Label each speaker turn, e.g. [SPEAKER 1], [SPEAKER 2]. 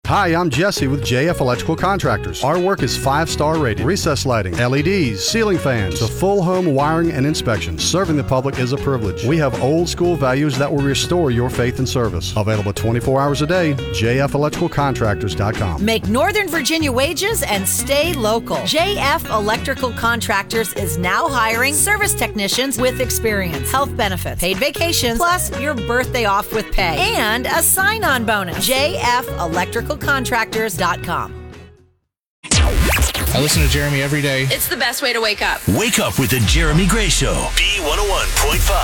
[SPEAKER 1] Hi, I'm Jesse with JF Electrical Contractors. Our work is 5-star rated. Recessed lighting, LEDs, ceiling fans, to full home wiring and inspection. Serving the public is a privilege. We have old school values that will restore your faith and service. Available 24 hours a day, jfelectricalcontractors.com.
[SPEAKER 2] Make Northern Virginia wages and stay local. JF Electrical Contractors is now hiring service technicians with experience, health benefits, paid vacations, plus your birthday off with pay, and a sign-on bonus. jfelectricalcontractors.com.
[SPEAKER 3] I listen to Jeremy every day.
[SPEAKER 4] It's the best way to wake up.
[SPEAKER 5] Wake up with the Jeremy Gray Show. B101.5.